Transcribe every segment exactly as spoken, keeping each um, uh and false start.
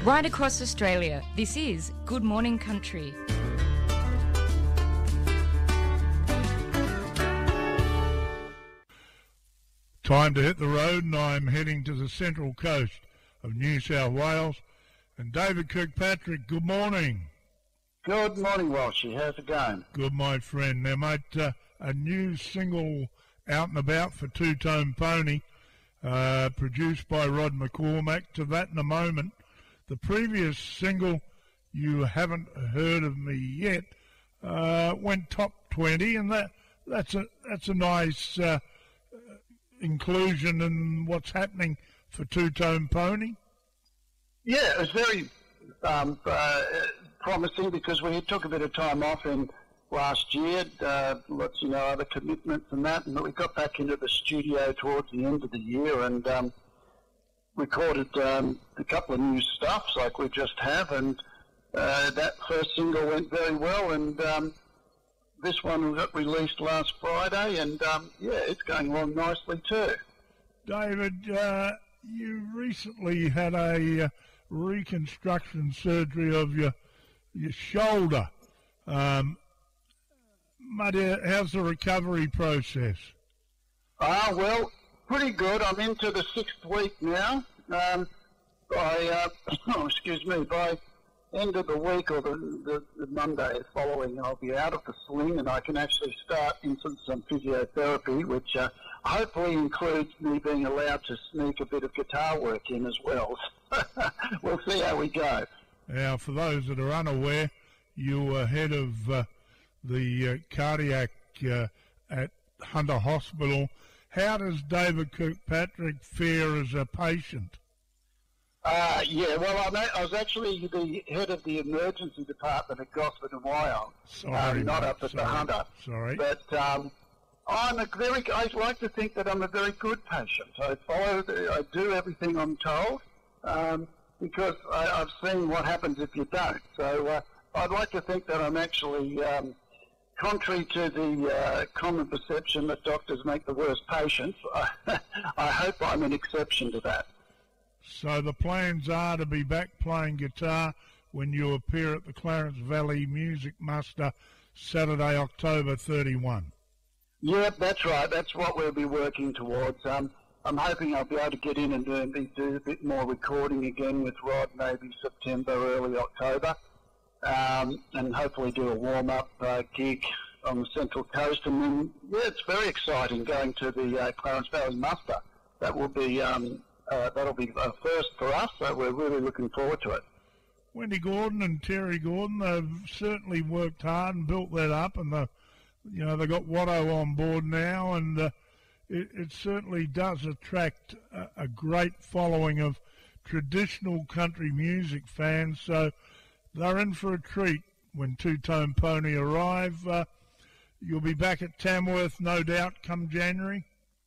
Right across Australia, this is Good Morning Country. Time to hit the road, and I'm heading to the central coast of New South Wales. And David Kirkpatrick, good morning. Good morning, Walshy. How's it going? Good, my friend. Now, mate, uh, a new single out and about for Two Tone Pony, uh, produced by Rod McCormack. To that in a moment. The previous single, You Haven't Heard of Me Yet, uh, went top twenty, and that that's a that's a nice uh, inclusion in what's happening for Two Tone Pony. Yeah, it was very um, uh, promising because we took a bit of time off in last year, uh, lots, you know, other commitments and that, and we got back into the studio towards the end of the year and um, recorded um, a couple of new stuffs like we just have, and uh, that first single went very well, and um, this one got released last Friday, and um, yeah, it's going along nicely too. David, uh, you recently had a uh, reconstruction surgery of your your shoulder. Um, mate, how's the recovery process? Ah, well, pretty good. I'm into the sixth week now. Um, by, uh, oh, excuse me, by end of the week or the, the, the Monday following, I'll be out of the sling and I can actually start into some physiotherapy, which uh, hopefully includes me being allowed to sneak a bit of guitar work in as well. We'll see how we go. Now, for those that are unaware, you were head of uh, the uh, cardiac uh, at Hunter Hospital. How does David Kirkpatrick fare as a patient? Uh, yeah, well, I'm a, I was actually the head of the emergency department at Gosford and Wyong. Sorry, um, not mate, up at sorry, the Hunter. Sorry. But um, I'm a very, I like to think that I'm a very good patient. I follow, the, I do everything I'm told, um, because I, I've seen what happens if you don't. So uh, I'd like to think that I'm actually, um, contrary to the uh, common perception that doctors make the worst patients, I, I hope I'm an exception to that. So the plans are to be back playing guitar when you appear at the Clarence Valley Music Muster Saturday, October thirty-first. Yep, that's right. That's what we'll be working towards. Um, I'm hoping I'll be able to get in and do, do a bit more recording again with Rod, maybe September, early October, um, and hopefully do a warm-up uh, gig on the Central Coast. And then, yeah, it's very exciting going to the uh, Clarence Valley Muster. That will be... Um, Uh, that'll be a first for us, so we're really looking forward to it. Wendy Gordon and Terry Gordon, they've certainly worked hard and built that up, and the, you know, they got Watto on board now, and uh, it, it certainly does attract a, a great following of traditional country music fans. So they're in for a treat when Two Tone Pony arrive. Uh, you'll be back at Tamworth, no doubt, come January.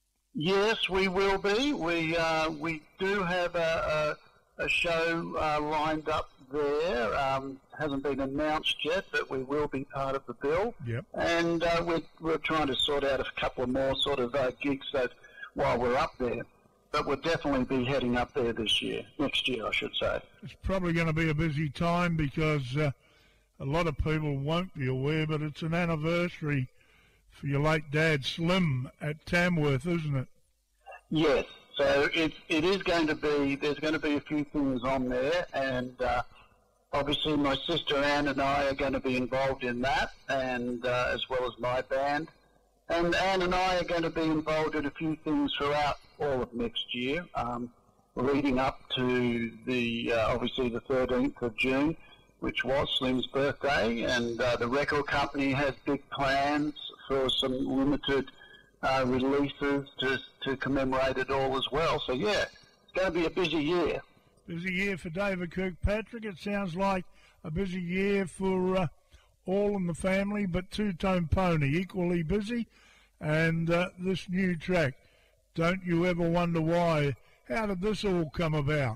Yes, we will be. We uh, we do have a, a, a show uh, lined up there. Um, hasn't been announced yet, but we will be part of the bill. Yep. And uh, we're, we're trying to sort out a couple of more sort of uh, gigs that while we're up there. But we'll definitely be heading up there this year, next year, I should say. It's probably going to be a busy time because uh, a lot of people won't be aware, but it's an anniversary for your late dad, Slim, at Tamworth, isn't it? Yes. So it, it is going to be, there's going to be a few things on there, and uh, obviously my sister Anne and I are going to be involved in that, and uh, as well as my band. And Anne and I are going to be involved in a few things throughout all of next year, um, leading up to the, uh, obviously the thirteenth of June, which was Slim's birthday, and uh, the record company has big plans for some limited uh, releases to to commemorate it all as well. So yeah, it's going to be a busy year. Busy year for David Kirkpatrick. It sounds like a busy year for uh, all in the family, but Two Tone Pony equally busy. And uh, this new track, Don't You Ever Wonder Why? How did this all come about?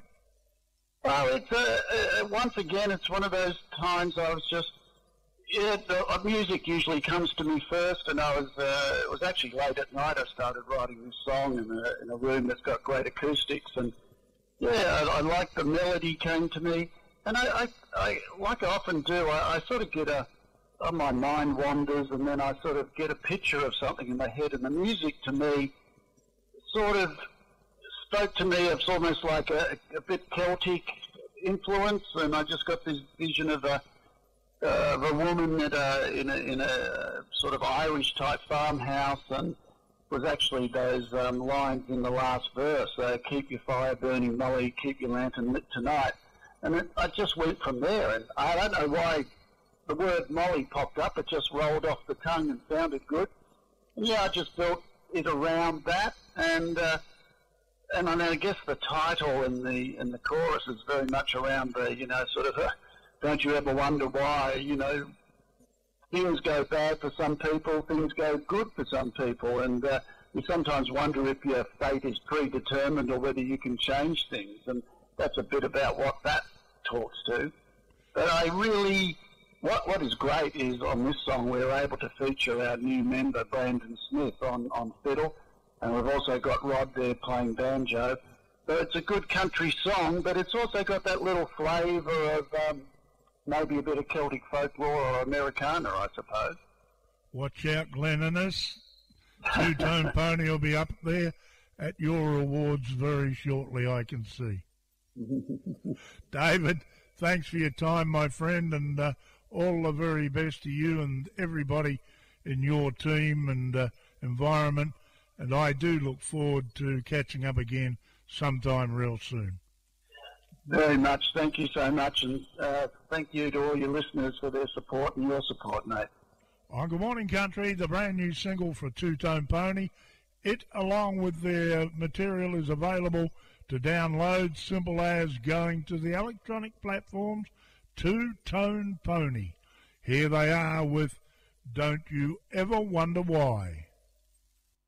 Well, it's uh, uh, once again, it's one of those times I was just, yeah, the uh, music usually comes to me first, and I was, uh, it was actually late at night I started writing this song in a, in a room that's got great acoustics, and Yeah, I, I like the melody came to me, and I, I, I like I often do, I, I sort of get a, uh, my mind wanders, and then I sort of get a picture of something in my head, and the music to me sort of spoke to me. It's almost like a, a bit Celtic influence, and I just got this vision of a, uh, of a woman at a, in a in a sort of Irish type farmhouse, and was actually those um, lines in the last verse, uh, keep your fire burning, Molly, keep your lantern lit tonight. And it, I just went from there, and I don't know why the word Molly popped up. It just rolled off the tongue and sounded good. And yeah, I just built it around that, and uh, and I guess the title and the and the chorus is very much around the, you know, sort of a, don't you ever wonder why, you know, things go bad for some people, things go good for some people, and uh, you sometimes wonder if your fate is predetermined or whether you can change things, and that's a bit about what that talks to. But I really, what what is great is on this song we're able to feature our new member Brandon Smith on, on fiddle, and we've also got Rod there playing banjo. So it's a good country song, but it's also got that little flavour of um, maybe a bit of Celtic folklore or Americana, I suppose. Watch out, Glenn Innes. Two-Tone Pony will be up there at your awards very shortly, I can see. David, thanks for your time, my friend, and uh, all the very best to you and everybody in your team and uh, environment. And I do look forward to catching up again sometime real soon. Very much. Thank you so much, and uh, thank you to all your listeners for their support and your support, mate. On Good Morning Country, the brand new single for Two-Tone Pony. It, along with their material, is available to download, simple as going to the electronic platforms, Two-Tone Pony. Here they are with Don't You Ever Wonder Why.